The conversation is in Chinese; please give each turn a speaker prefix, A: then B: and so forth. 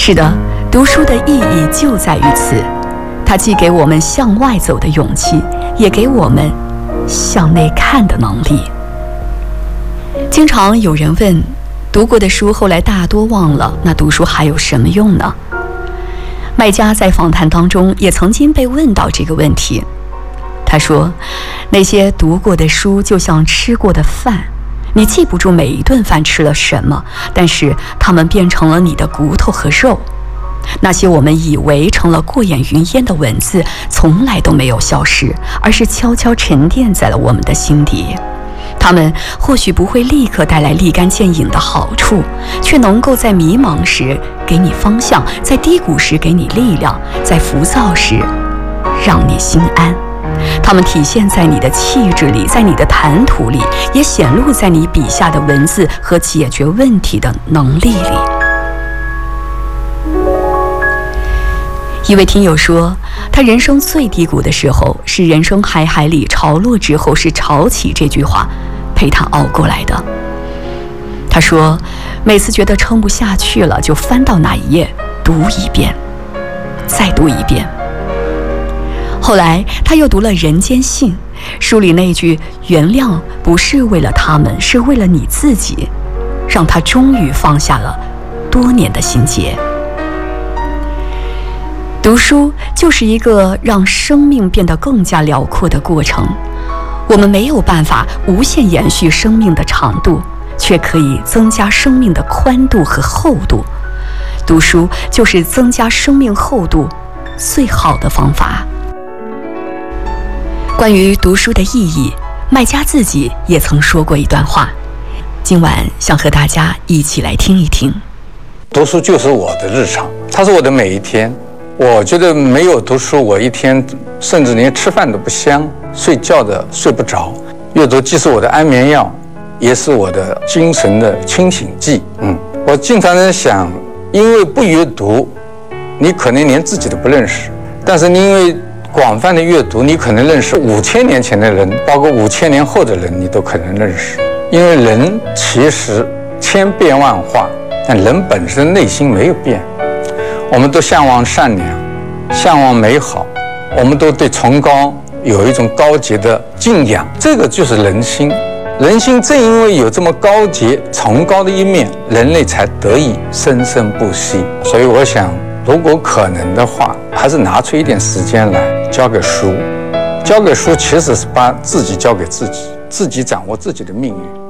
A: 是的，读书的意义就在于此，它既给我们向外走的勇气，也给我们向内看的能力。经常有人问，读过的书后来大多忘了，那读书还有什么用呢？麦家在访谈当中也曾经被问到这个问题。他说，那些读过的书就像吃过的饭，你记不住每一顿饭吃了什么，但是它们变成了你的骨头和肉。那些我们以为成了过眼云烟的文字，从来都没有消失，而是悄悄沉淀在了我们的心底。它们或许不会立刻带来立竿见影的好处，却能够在迷茫时给你方向，在低谷时给你力量，在浮躁时让你心安。它们体现在你的气质里，在你的谈吐里，也显露在你笔下的文字和解决问题的能力里。一位听友说，他人生最低谷的时候是人生海海里潮落之后是潮起这句话陪他熬过来的。他说，每次觉得撑不下去了，就翻到那一页读一遍，再读一遍。后来他又读了《人间信》，书里那句原谅不是为了他们，是为了你自己，让他终于放下了多年的心结。读书就是一个让生命变得更加辽阔的过程。我们没有办法无限延续生命的长度，却可以增加生命的宽度和厚度。读书就是增加生命厚度最好的方法。关于读书的意义，麦家自己也曾说过一段话，今晚想和大家一起来听一听。
B: 读书就是我的日常，它是我的每一天。我觉得没有读书，我一天甚至连吃饭都不香，睡觉的睡不着。阅读既是我的安眠药，也是我的精神的清醒剂。我经常在想，因为不阅读，你可能连自己都不认识；但是你因为广泛的阅读，你可能认识5000年前的人，包括5000年后的人，你都可能认识。因为人其实千变万化，但人本身内心没有变。我们都向往善良，向往美好，我们都对崇高有一种高洁的敬仰，这个就是人心。人心正因为有这么高洁崇高的一面，人类才得以生生不息。所以我想，如果可能的话，还是拿出一点时间来交给书。交给书其实是把自己交给自己，自己掌握自己的命运。